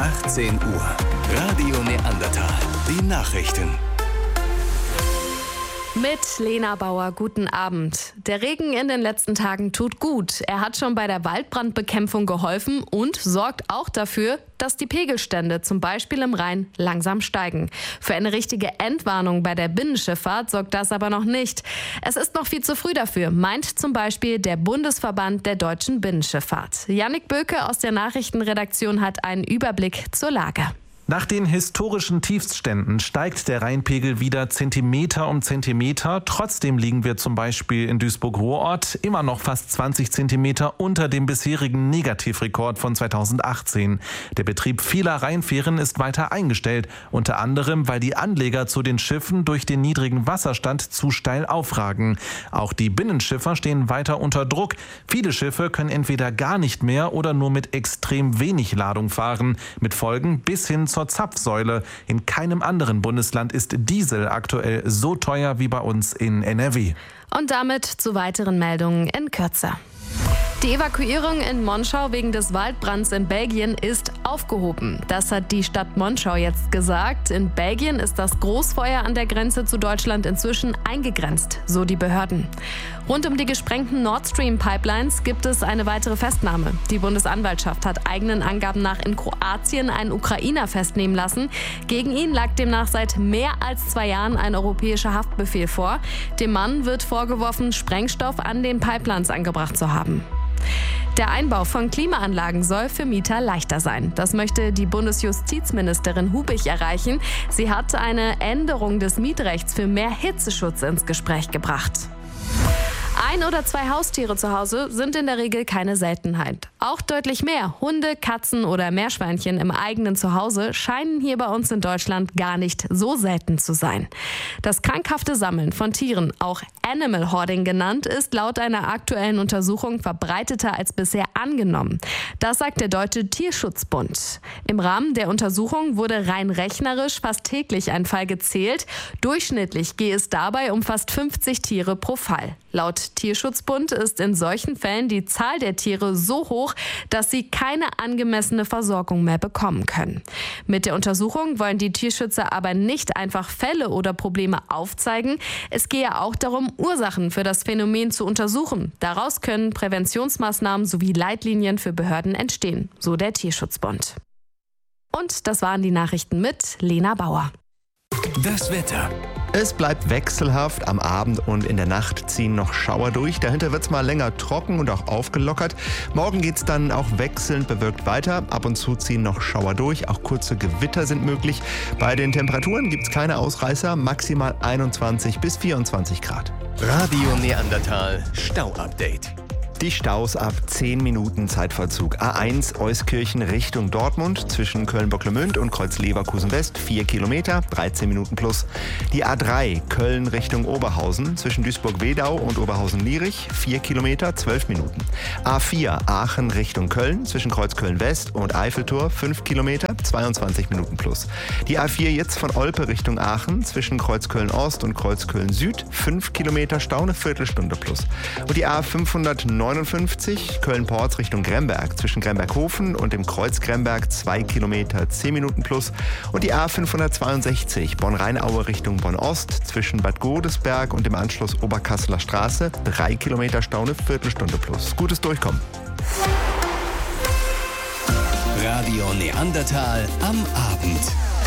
18 Uhr. Radio Neandertal. Die Nachrichten. Mit Lena Bauer, guten Abend. Der Regen in den letzten Tagen tut gut. Er hat schon bei der Waldbrandbekämpfung geholfen und sorgt auch dafür, dass die Pegelstände zum Beispiel im Rhein langsam steigen. Für eine richtige Entwarnung bei der Binnenschifffahrt sorgt das aber noch nicht. Es ist noch viel zu früh dafür, meint zum Beispiel der Bundesverband der deutschen Binnenschifffahrt. Jannik Böke aus der Nachrichtenredaktion hat einen Überblick zur Lage. Nach den historischen Tiefstständen steigt der Rheinpegel wieder Zentimeter um Zentimeter. Trotzdem liegen wir zum Beispiel in Duisburg-Ruhrort immer noch fast 20 Zentimeter unter dem bisherigen Negativrekord von 2018. Der Betrieb vieler Rheinfähren ist weiter eingestellt, unter anderem, weil die Anleger zu den Schiffen durch den niedrigen Wasserstand zu steil aufragen. Auch die Binnenschiffer stehen weiter unter Druck. Viele Schiffe können entweder gar nicht mehr oder nur mit extrem wenig Ladung fahren, mit Folgen bis hin zur Zapfsäule. In keinem anderen Bundesland ist Diesel aktuell so teuer wie bei uns in NRW. Und damit zu weiteren Meldungen in Kürze. Die Evakuierung in Monschau wegen des Waldbrands in Belgien ist aufgehoben. Das hat die Stadt Monschau jetzt gesagt. In Belgien ist das Großfeuer an der Grenze zu Deutschland inzwischen eingegrenzt, so die Behörden. Rund um die gesprengten Nord Stream Pipelines gibt es eine weitere Festnahme. Die Bundesanwaltschaft hat eigenen Angaben nach in Kroatien einen Ukrainer festnehmen lassen. Gegen ihn lag demnach seit mehr als 2 Jahren ein europäischer Haftbefehl vor. Dem Mann wird vorgeworfen, Sprengstoff an den Pipelines angebracht zu haben. Der Einbau von Klimaanlagen soll für Mieter leichter sein. Das möchte die Bundesjustizministerin Hubich erreichen. Sie hat eine Änderung des Mietrechts für mehr Hitzeschutz ins Gespräch gebracht. 1 oder 2 Haustiere zu Hause sind in der Regel keine Seltenheit. Auch deutlich mehr Hunde, Katzen oder Meerschweinchen im eigenen Zuhause scheinen hier bei uns in Deutschland gar nicht so selten zu sein. Das krankhafte Sammeln von Tieren, auch Animal Hoarding genannt, ist laut einer aktuellen Untersuchung verbreiteter als bisher angenommen. Das sagt der Deutsche Tierschutzbund. Im Rahmen der Untersuchung wurde rein rechnerisch fast täglich ein Fall gezählt. Durchschnittlich gehe es dabei um fast 50 Tiere pro Fall. Laut Tierschutzbund ist in solchen Fällen die Zahl der Tiere so hoch, dass sie keine angemessene Versorgung mehr bekommen können. Mit der Untersuchung wollen die Tierschützer aber nicht einfach Fälle oder Probleme aufzeigen. Es gehe auch darum, Ursachen für das Phänomen zu untersuchen. Daraus können Präventionsmaßnahmen sowie Leitlinien für Behörden entstehen, so der Tierschutzbund. Und das waren die Nachrichten mit Lena Bauer. Das Wetter. Es bleibt wechselhaft. Am Abend und in der Nacht ziehen noch Schauer durch. Dahinter wird es mal länger trocken und auch aufgelockert. Morgen geht es dann auch wechselnd bewölkt weiter. Ab und zu ziehen noch Schauer durch. Auch kurze Gewitter sind möglich. Bei den Temperaturen gibt es keine Ausreißer. Maximal 21 bis 24 Grad. Radio Neandertal Stau-Update. Die Staus ab 10 Minuten Zeitverzug. A1 Euskirchen Richtung Dortmund zwischen Köln-Bocklemünd und Kreuz-Leverkusen West 4 Kilometer, 13 Minuten plus. Die A3 Köln Richtung Oberhausen zwischen Duisburg-Wedau und Oberhausen-Lierich 4 Kilometer, 12 Minuten. A4 Aachen Richtung Köln zwischen Kreuz-Köln West und Eiffeltor 5 Kilometer, 22 Minuten plus. Die A4 jetzt von Olpe Richtung Aachen zwischen Kreuz-Köln Ost und Kreuz-Köln Süd 5 Kilometer Stau, eine Viertelstunde plus. Und die A559 Köln-Porz Richtung Gremberg zwischen Gremberghofen und dem Kreuz Gremberg 2 Kilometer, 10 Minuten plus. Und die A562 Bonn-Rheinaue Richtung Bonn-Ost zwischen Bad Godesberg und dem Anschluss Oberkasseler Straße 3 Kilometer Stau, eine Viertelstunde plus. Gutes Durchkommen. Radio Neandertal am Abend.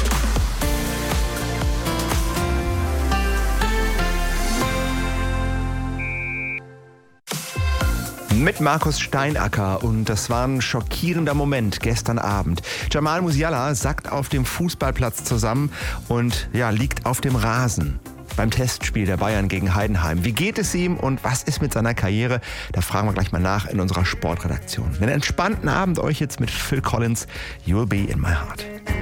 Mit Markus Steinacker, und das war ein schockierender Moment gestern Abend. Jamal Musiala sackt auf dem Fußballplatz zusammen und liegt auf dem Rasen beim Testspiel der Bayern gegen Heidenheim. Wie geht es ihm und was ist mit seiner Karriere? Da fragen wir gleich mal nach in unserer Sportredaktion. Einen entspannten Abend euch jetzt mit Phil Collins, You'll Be in My Heart.